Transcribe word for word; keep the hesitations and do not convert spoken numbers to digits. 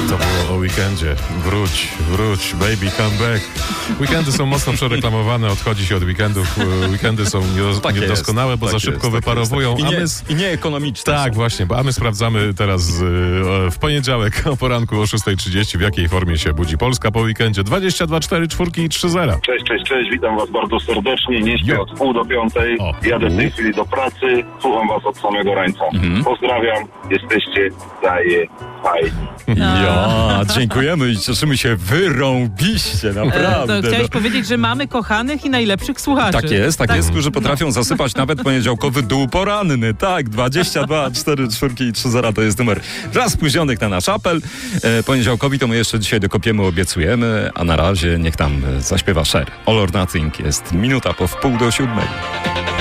To było o weekendzie. Wróć, wróć, baby, come back. Weekendy są mocno przereklamowane, odchodzi się od weekendów. Weekendy są niedos- Tak jest, niedoskonałe, bo tak za jest, szybko tak wyparowują. jest, tak. I, a nie, my s- I nieekonomiczne. tak, są. właśnie, bo a my sprawdzamy teraz y, o, w poniedziałek o poranku o szósta trzydzieści, w jakiej formie się budzi Polska po weekendzie. dwadzieścia dwa cztery, czwórki i trzy zera. Cześć, cześć, cześć, witam was bardzo serdecznie. Nie śpię Jo. od pół do piątej. O. Jadę w tej chwili do pracy. Słucham was od samego rańca. Mhm. Pozdrawiam, jesteście daje fajni. Ja, dziękujemy i cieszymy się wyrąbiście, naprawdę. E, to chciałeś no. powiedzieć, że mamy kochanych i najlepszych słuchaczy. Tak jest, tak, jest, którzy potrafią zasypać nawet poniedziałkowy dół poranny. Tak, dwadzieścia dwa cztery, czwórki i trzy zera to jest numer raz spóźnionych na nasz apel. E, poniedziałkowi to my jeszcze dzisiaj dokopiemy, obiecujemy, a na razie niech tam zaśpiewa Cher. All or Nothing jest minuta po wpół do siódmej.